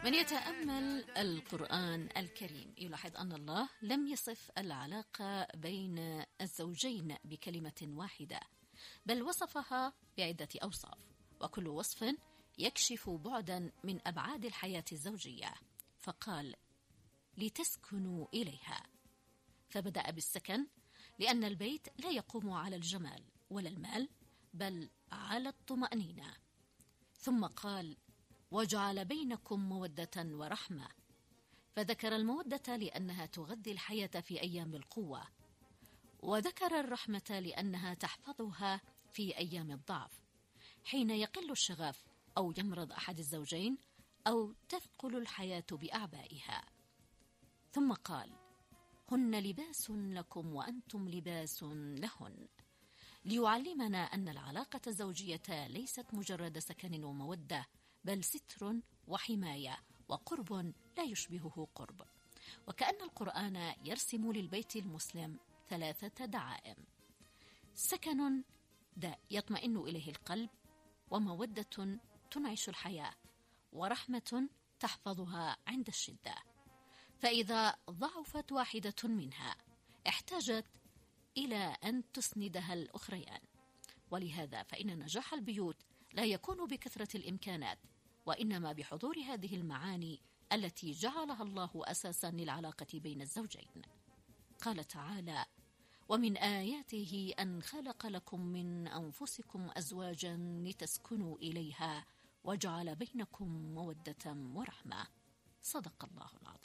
من يتأمل القرآن الكريم يلاحظ أن الله لم يصف العلاقة بين الزوجين بكلمة واحدة، بل وصفها بعدة أوصاف، وكل وصف يكشف بعدا من أبعاد الحياة الزوجية. فقال: لتسكنوا إليها، فبدأ بالسكن لأن البيت لا يقوم على الجمال ولا المال، بل على الطمأنينة. ثم قال: وجعل بينكم مودة ورحمة، فذكر المودة لأنها تغذي الحياة في أيام القوة، وذكر الرحمة لأنها تحفظها في أيام الضعف، حين يقل الشغف أو يمرض أحد الزوجين أو تثقل الحياة بأعبائها. ثم قال: هن لباس لكم وأنتم لباس لهن، ليعلمنا أن العلاقة الزوجية ليست مجرد سكن ومودة، بل ستر وحماية وقرب لا يشبهه قرب. وكأن القرآن يرسم للبيت المسلم 3 دعائم: سكن يطمئن إليه القلب، ومودة تنعش الحياة، ورحمة تحفظها عند الشدة. فإذا ضعفت واحدة منها احتاجت إلى أن تسندها الأخريان. ولهذا فإن نجاح البيوت لا يكون بكثرة الإمكانات، وإنما بحضور هذه المعاني التي جعلها الله أساسا للعلاقة بين الزوجين. قال تعالى: ومن آياته أن خلق لكم من أنفسكم أزواجا لتسكنوا إليها وجعل بينكم مودة ورحمة. صدق الله العظيم.